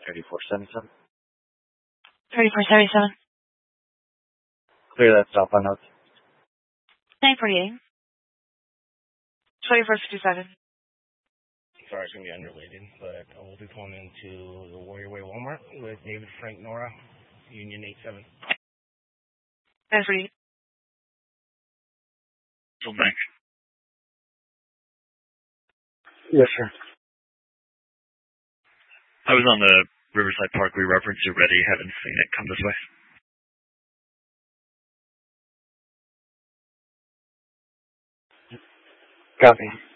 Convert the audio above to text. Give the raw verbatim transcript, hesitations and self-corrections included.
thirty-four seventy-seven. thirty-four seventy-seven. Clear that stop on notes. nine forty-eight. twenty-four fifty-seven. Sorry, it's going to be unrelated, but we'll be pulling into the Warrior Way Walmart with David, Frank, Nora, Union eight seven. nine forty-eight. Still bank. Yes, sir. I was on the Riverside Parkway reference already. Haven't seen it come this way. Copy.